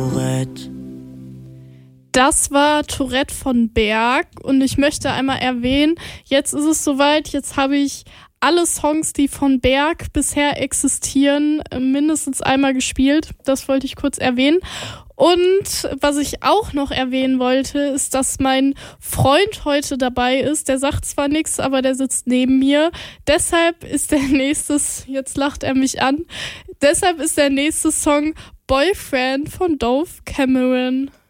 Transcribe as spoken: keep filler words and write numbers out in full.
Das war Tourette von Berg und ich möchte einmal erwähnen, jetzt ist es soweit, jetzt habe ich alle Songs, die von Berg bisher existieren, mindestens einmal gespielt. Das wollte ich kurz erwähnen. Und was ich auch noch erwähnen wollte, ist, dass mein Freund heute dabei ist. Der sagt zwar nichts, aber der sitzt neben mir. Deshalb ist der nächste, jetzt lacht er mich an, deshalb ist der nächste Song Boyfriend von Dove Cameron.